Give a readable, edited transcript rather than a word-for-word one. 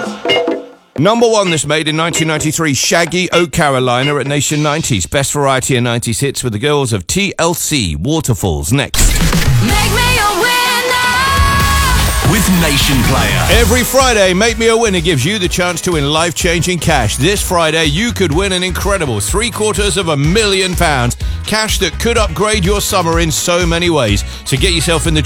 Number one this made in 1993, Shaggy, Oh Carolina at Nation 90s. Best variety and 90s hits with the girls of TLC. Waterfalls next. Make me a winner with Nation Player. Every Friday, Make Me a Winner gives you the chance to win life-changing cash. This Friday, you could win an incredible £750,000 cash that could upgrade your summer in so many ways. So get yourself in the